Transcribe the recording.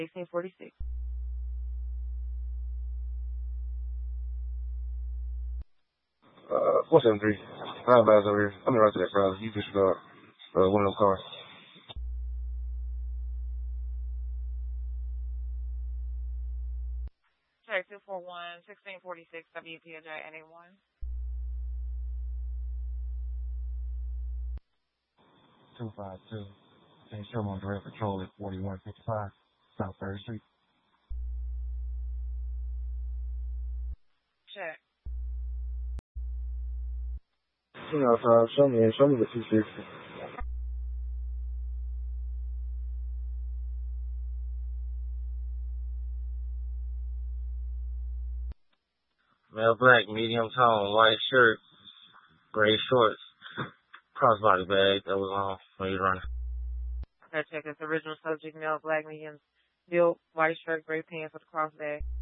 1646. 473. Five miles over here. I'm right to that brother. You disregard one of them cars. Check 241 1646 WPJ anyone. 252. St. Sherman Direct Patrol at 4155 South 3rd Street. Check. Show me the 260. Male black, medium tone, white shirt, gray shorts, crossbody bag that was on when you running. Check. It's original subject, male, black, medium, built, white shirt, gray pants with a cross bag.